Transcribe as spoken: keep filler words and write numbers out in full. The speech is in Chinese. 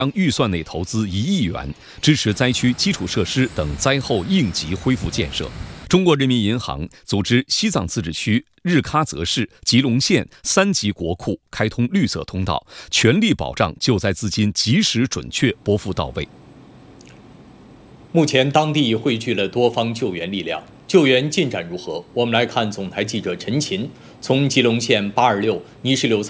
将预算内投资一亿元，支持灾区基础设施等灾后应急恢复建设。中国人民银行组织西藏自治区日喀则市、吉隆县三级国库开通绿色通道，全力保障救灾资金及时准确拨付到位。 目前当地汇聚了多方救援力量，救援进展如何？我们来看总台记者陈琴从吉隆县八二六泥石流